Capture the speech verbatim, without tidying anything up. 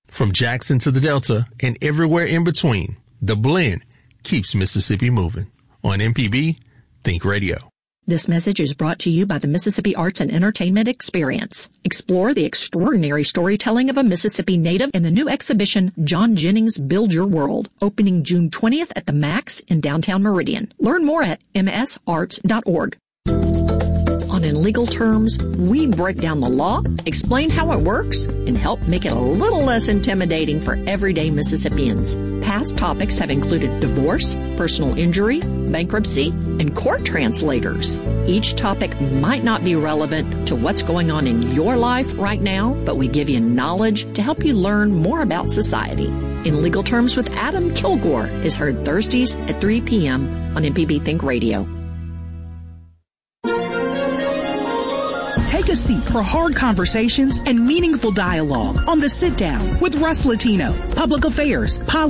From Jackson to the Delta and everywhere in between, the blend keeps Mississippi moving. On M P B Think Radio. This message is brought to you by the Mississippi Arts and Entertainment Experience. Explore the extraordinary storytelling of a Mississippi native in the new exhibition, John Jennings' Build Your World, opening June twentieth at the Max in downtown Meridian. Learn more at m s arts dot org. On In Legal Terms, we break down the law, explain how it works, and help make it a little less intimidating for everyday Mississippians. Past topics have included divorce, personal injury, bankruptcy, and court translators. Each topic might not be relevant to what's going on in your life right now, but we give you knowledge to help you learn more about society. In Legal Terms with Adam Kilgore is heard Thursdays at three p.m. on M P B Think Radio. Take a seat for hard conversations and meaningful dialogue on The Sit Down with Russ Latino, Public Affairs, Politics,